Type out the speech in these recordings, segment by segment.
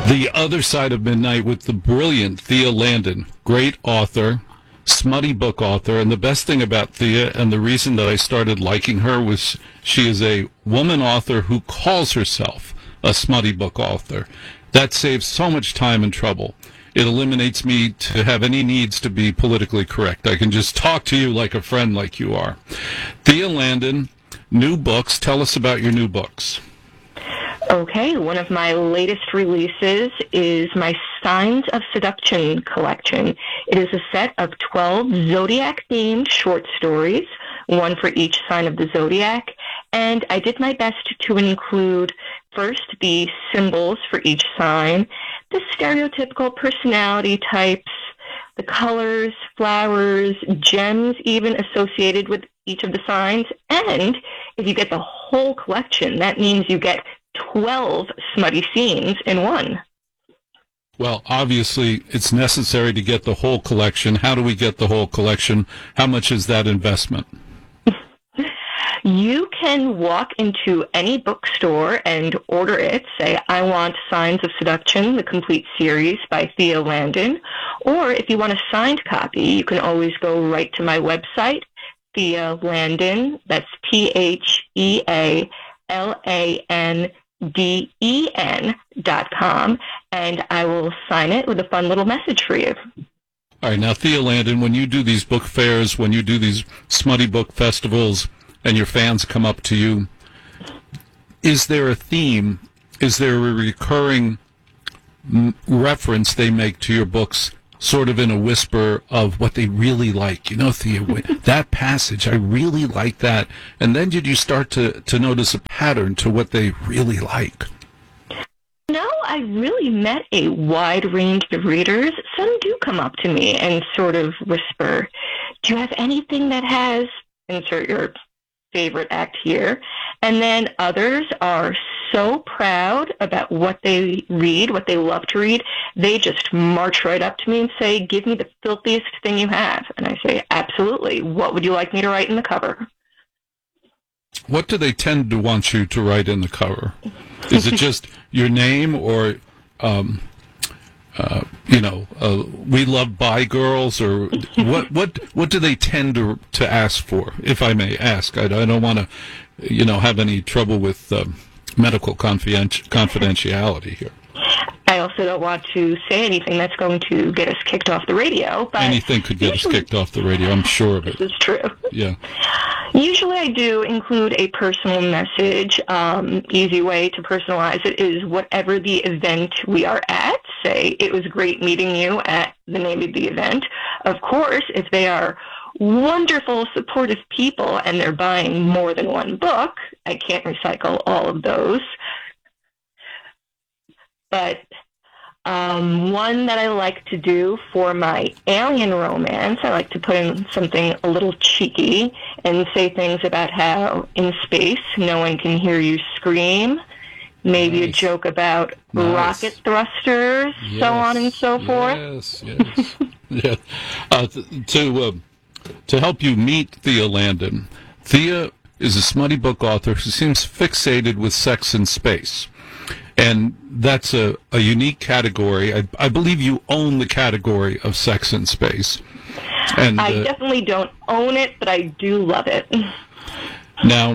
The Other Side of Midnight with the brilliant Thea Landon, great author, smutty book author, and the best thing about Thea, and the reason that I started liking her, was she is a woman author who calls herself a smutty book author. That saves so much time and trouble. It eliminates me to have any needs to be politically correct. I can just talk to you like a friend, like you are. Thea Landon, new books. Tell us about your new books. Okay, one of my latest releases is my Signs of Seduction collection. It is a set of 12 Zodiac-themed short stories, one for each sign of the Zodiac, and I did my best to include first the symbols for each sign, the stereotypical personality types, the colors, flowers, gems even associated with each of the signs, and if you get the whole collection, that means you get 12 smutty scenes in one. Well, obviously, it's necessary to get the whole collection. How do we get the whole collection? How much is that investment? You can walk into any bookstore and order it. Say, I want Signs of Seduction, the complete series by Thea Landon. Or if you want a signed copy, you can always go right to my website, Thea Landon. That's TheaLanden.com, and I will sign it with a fun little message for you. All right, now, Thea Landon, when you do these book fairs, when you do these smutty book festivals, and your fans come up to you, is there a theme? Is there a recurring reference they make to your books, sort of in a whisper of what they really like? You know, Thea, that passage, I really like that. And then did you start to notice a pattern to what they really like? No, I really met a wide range of readers. Some do come up to me and sort of whisper, do you have anything that has, insert your favorite act here, and then others are so proud about what they read, what they love to read, they just march right up to me and say, give me the filthiest thing you have. And I say, absolutely. What would you like me to write in the cover? What do they tend to want you to write in the cover? Is it just your name, or we love bi girls, or what do they tend to ask for, if I may ask? I don't want to, have any trouble with medical confidentiality here. I also don't want to say anything that's going to get us kicked off the radio. But anything could get us kicked off the radio, I'm sure of it. This is true. Yeah. Usually I do include a personal message. Easy way to personalize it is whatever the event we are at. Say, it was great meeting you at the name of the event. Of course, if they are wonderful, supportive people and they're buying more than one book, I can't recycle all of those. But one that I like to do for my alien romance, I like to put in something a little cheeky and say things about how in space no one can hear you scream. Maybe nice. A joke about nice. Rocket thrusters, yes. So on and so forth. Yes. Yeah. To help you meet Thea Landon, Thea is a smutty book author who seems fixated with sex in space. And that's a unique category. I believe you own the category of sex in space. And I definitely don't own it, but I do love it. Now,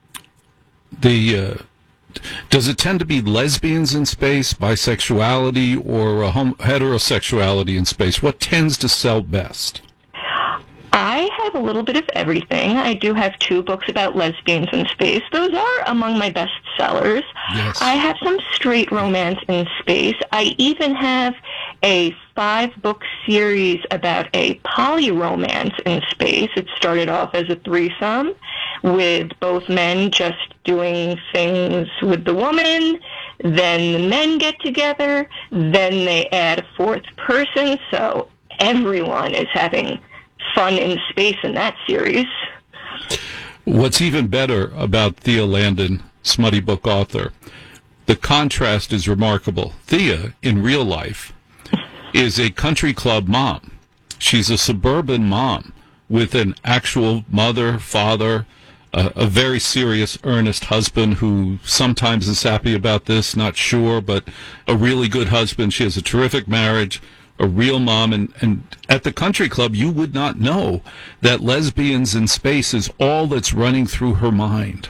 does it tend to be lesbians in space, bisexuality, or heterosexuality in space? What tends to sell best? I have a little bit of everything. I do have 2 books about lesbians in space. Those are among my best sellers. Yes. I have some straight romance in space. I even have a 5-book series about a poly-romance in space. It started off as a threesome with both men just doing things with the woman. Then the men get together. Then they add a 4th person. So everyone is having fun in space in that series. What's even better about Thea Landon, smutty book author, the contrast is remarkable. Thea, in real life, is a country club mom. She's a suburban mom with an actual mother, father, a very serious, earnest husband who sometimes is happy about this, not sure, but a really good husband. She has a terrific marriage, a real mom, and at the country club, you would not know that lesbians in space is all that's running through her mind.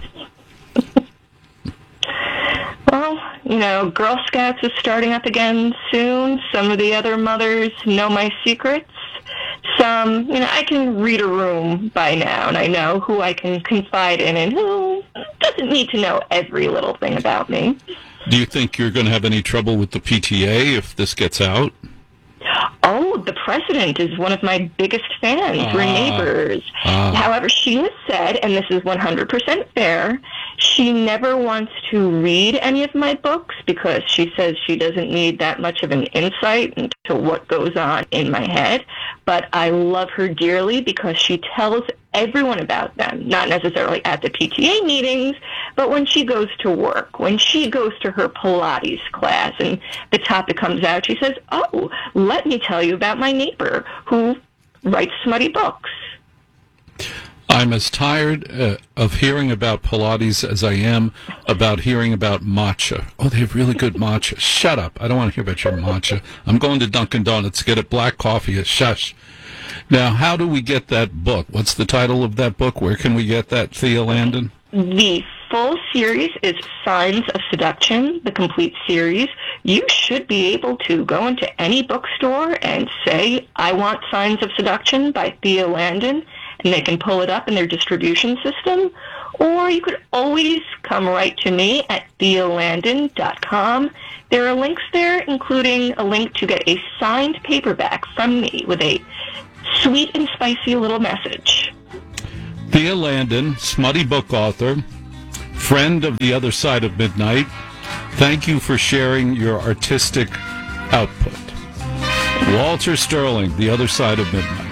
Well, Girl Scouts is starting up again soon. Some of the other mothers know my secrets. Some, I can read a room by now, and I know who I can confide in and who doesn't need to know every little thing about me. Do you think you're going to have any trouble with the PTA if this gets out? Oh, the president is one of my biggest fans. We're neighbors. However, she has said, and this is 100% fair, she never wants to read any of my books because she says she doesn't need that much of an insight into what goes on in my head. But I love her dearly because she tells everyone about them, not necessarily at the PTA meetings, but when she goes to work, when she goes to her Pilates class and the topic comes out, she says, oh, let me tell you about my neighbor who writes smutty books. I'm as tired of hearing about Pilates as I am about hearing about matcha. Oh, they have really good matcha. Shut up. I don't want to hear about your matcha. I'm going to Dunkin' Donuts to get a black coffee. Shush. Now, how do we get that book? What's the title of that book? Where can we get that, Thea Landon? The full series is Signs of Seduction, the complete series. You should be able to go into any bookstore and say, I want Signs of Seduction by Thea Landon, and they can pull it up in their distribution system. Or you could always come right to me at thealandon.com. There are links there, including a link to get a signed paperback from me with a sweet and spicy little message. Thea Landon, smutty book author, friend of The Other Side of Midnight. Thank you for sharing your artistic output. Walter Sterling, The Other Side of Midnight.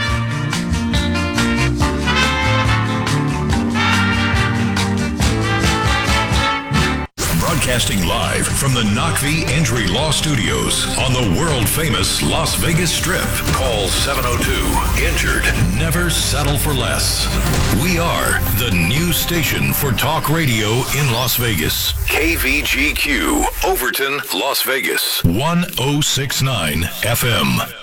Broadcasting live from the Knockvie Entry Law Studios on the world-famous Las Vegas Strip. Call 702-INJURED. Never settle for less. We are the new station for talk radio in Las Vegas. KVGQ, Overton, Las Vegas. 1069 FM.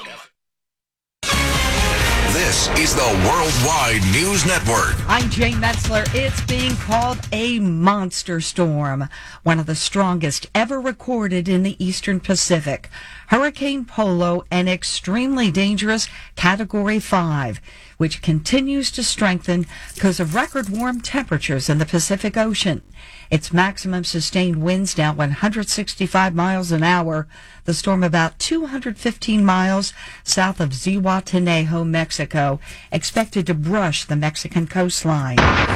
This is the Worldwide News Network. I'm Jane Metzler. It's being called a monster storm, one of the strongest ever recorded in the Eastern Pacific. Hurricane Polo, an extremely dangerous Category 5, which continues to strengthen because of record warm temperatures in the Pacific Ocean. Its maximum sustained winds now 165 miles an hour. The storm about 215 miles south of Zihuatanejo, Mexico, expected to brush the Mexican coastline.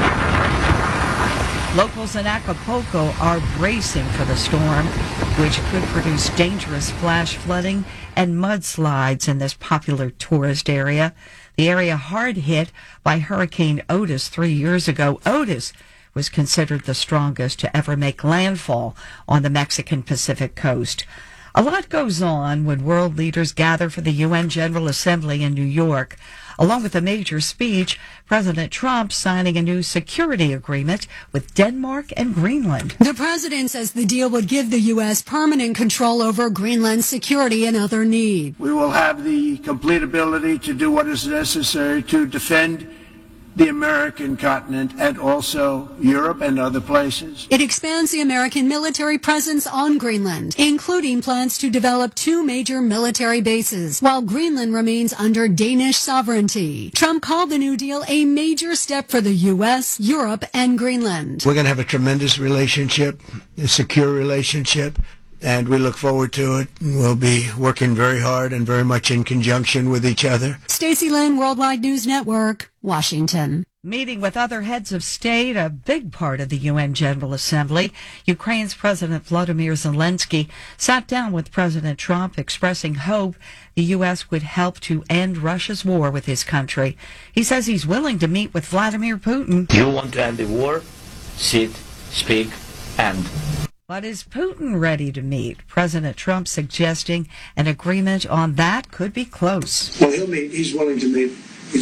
Locals in Acapulco are bracing for the storm, which could produce dangerous flash flooding and mudslides in this popular tourist area. The area hard hit by Hurricane Otis 3 years ago. Otis was considered the strongest to ever make landfall on the Mexican Pacific coast. A lot goes on when world leaders gather for the UN General Assembly in New York. Along with a major speech, President Trump signing a new security agreement with Denmark and Greenland. The president says the deal would give the U.S. permanent control over Greenland's security and other needs. We will have the complete ability to do what is necessary to defend the American continent and also Europe and other places. It expands the American military presence on Greenland, including plans to develop 2 major military bases, while Greenland remains under Danish sovereignty. Trump called the New Deal a major step for the U.S., Europe, and Greenland. We're going to have a tremendous relationship, a secure relationship, and we look forward to it. We'll be working very hard and very much in conjunction with each other. Stacey Lynn, Worldwide News Network, Washington. Meeting with other heads of state, a big part of the UN General Assembly. Ukraine's President Volodymyr Zelensky sat down with President Trump, expressing hope the U.S. would help to end Russia's war with his country. He says he's willing to meet with Vladimir Putin. You want to end the war? Sit, speak, end. But is Putin ready to meet? President Trump suggesting an agreement on that could be close. Well, he'll meet. He's willing to meet.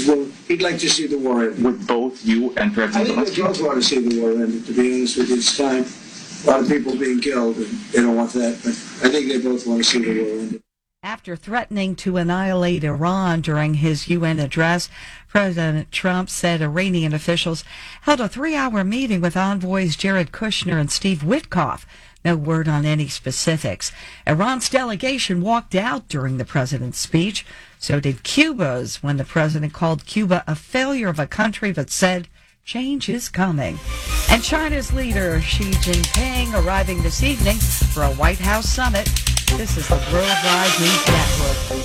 He'd like to see the war end. Would both you and I President think they Zelensky? both want to see the war end, to be honest with you. It's time. A lot of people being killed, and they don't want that. But I think they both want to see the war end. After threatening to annihilate Iran during his UN address, President Trump said Iranian officials held a 3-hour meeting with envoys Jared Kushner and Steve Witkoff. No word on any specifics. Iran's delegation walked out during the president's speech. So did Cuba's when the president called Cuba a failure of a country but said change is coming. And China's leader Xi Jinping arriving this evening for a White House summit. This is the Worldwide News Network.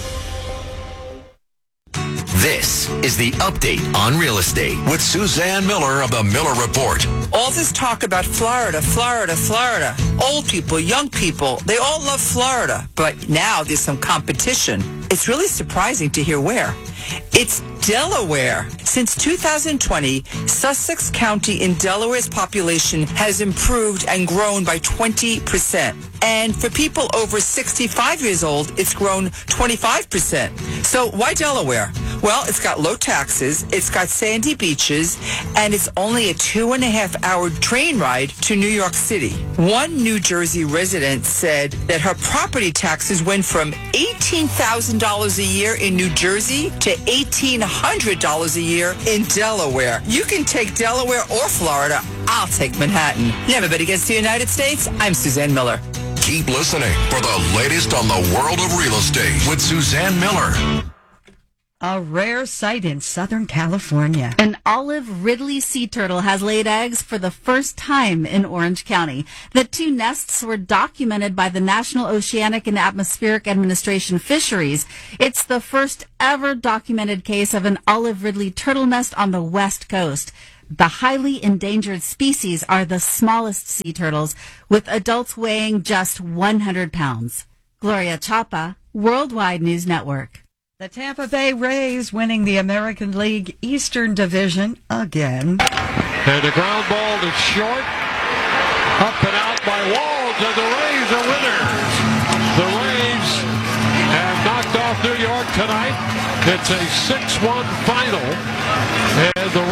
This is the update on real estate with Suzanne Miller of the Miller Report. All this talk about Florida. Old people, young people, they all love Florida. But now there's some competition. It's really surprising to hear where. It's Delaware. Since 2020, Sussex County in Delaware's population has improved and grown by 20%. And for people over 65 years old, it's grown 25%. So why Delaware? Well, it's got low taxes, it's got sandy beaches, and it's only a 2.5-hour train ride to New York City. One New Jersey resident said that her property taxes went from $18,000 a year in New Jersey to $1,800 a year in Delaware. You can take Delaware or Florida. I'll take Manhattan. Everybody gets to the United States. I'm Suzanne Miller. Keep listening for the latest on the world of real estate with Suzanne Miller. A rare sight in Southern California. An olive Ridley sea turtle has laid eggs for the first time in Orange County. The 2 nests were documented by the National Oceanic and Atmospheric Administration Fisheries. It's the first ever documented case of an olive Ridley turtle nest on the West Coast. The highly endangered species are the smallest sea turtles, with adults weighing just 100 pounds. Gloria Chapa, Worldwide News Network. The Tampa Bay Rays winning the American League Eastern Division again. And the ground ball is short. Up and out by Walls, and the Rays are winners. The Rays have knocked off New York tonight. It's a 6-1 final. And the